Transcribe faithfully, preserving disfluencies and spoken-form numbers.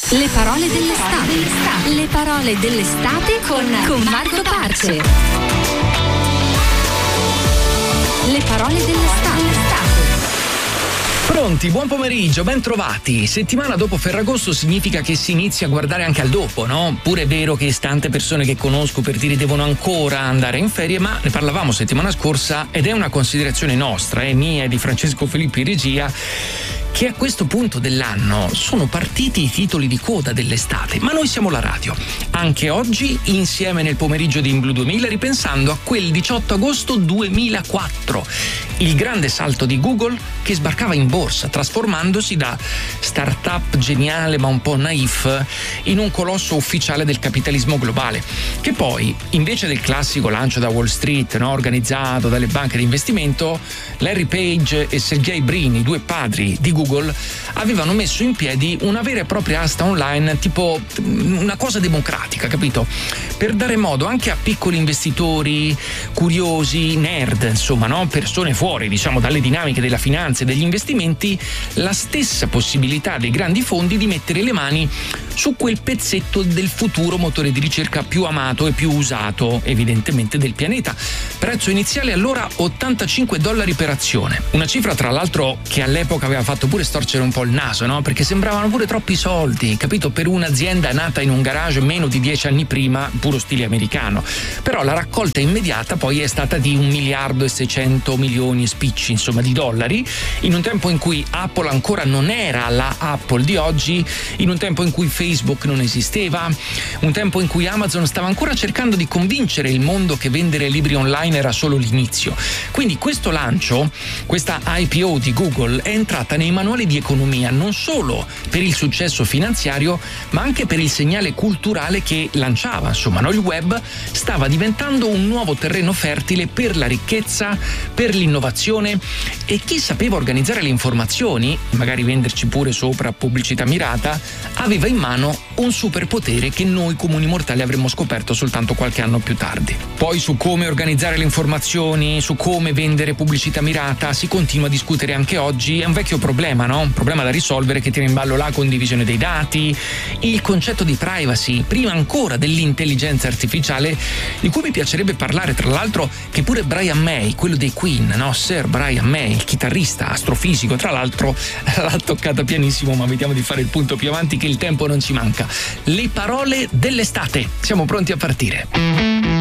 Le parole dell'estate. Le parole dell'estate con, con Marco Parce. Le parole dell'estate. Pronti, buon pomeriggio, ben trovati. Settimana dopo Ferragosto significa che si inizia a guardare anche al dopo, no? Pure è vero che tante persone che conosco per dire devono ancora andare in ferie, ma ne parlavamo settimana scorsa ed è una considerazione nostra, eh, mia e di Francesco Filippi in regia, che a questo punto dell'anno sono partiti i titoli di coda dell'estate, ma noi siamo la radio. Anche oggi, insieme nel pomeriggio di In Blu duemila, ripensando a quel diciotto agosto duemilaquattro, il grande salto di Google che sbarcava in borsa, trasformandosi da startup geniale ma un po' naif in un colosso ufficiale del capitalismo globale, che poi, invece del classico lancio da Wall Street, no, organizzato dalle banche di investimento, Larry Page e Sergey Brin, i due padri di Google, avevano messo in piedi una vera e propria asta online, tipo una cosa democratica, capito? Per dare modo anche a piccoli investitori, curiosi, nerd, insomma, no? Persone fuori, diciamo, dalle dinamiche della finanza e degli investimenti, la stessa possibilità dei grandi fondi di mettere le mani su quel pezzetto del futuro motore di ricerca più amato e più usato, evidentemente, del pianeta. Prezzo iniziale allora ottantacinque dollari per azione, una cifra tra l'altro che all'epoca aveva fatto pure storcere un po' il naso, no? Perché sembravano pure troppi soldi, capito? Per un'azienda nata in un garage meno di dieci anni prima, puro stile americano. Però la raccolta immediata poi è stata di un miliardo e seicento milioni e spicci, insomma, di dollari, in un tempo in cui Apple ancora non era la Apple di oggi, in un tempo in cui Facebook non esisteva, un tempo in cui Amazon stava ancora cercando di convincere il mondo che vendere libri online era solo l'inizio. Quindi questo lancio, questa I P O di Google, è entrata nei manuali di economia non solo per il successo finanziario, ma anche per il segnale culturale che lanciava. Insomma, no? Il web stava diventando un nuovo terreno fertile per la ricchezza, per l'innovazione, e chi sapeva organizzare le informazioni, magari venderci pure sopra pubblicità mirata, aveva in mano un superpotere che noi comuni mortali avremmo scoperto soltanto qualche anno più tardi. Poi su come organizzare le informazioni, su come vendere pubblicità mirata, si continua a discutere anche oggi. È un vecchio problema, no? Un problema da risolvere che tiene in ballo la condivisione dei dati, il concetto di privacy, prima ancora dell'intelligenza artificiale, di cui mi piacerebbe parlare, tra l'altro, che pure Brian May, quello dei Queen, no? Sir Brian May, il chitarrista, astrofisico, tra l'altro l'ha toccata pianissimo, ma vediamo di fare il punto più avanti che il tempo non ci manca. Le parole dell'estate. Siamo pronti a partire.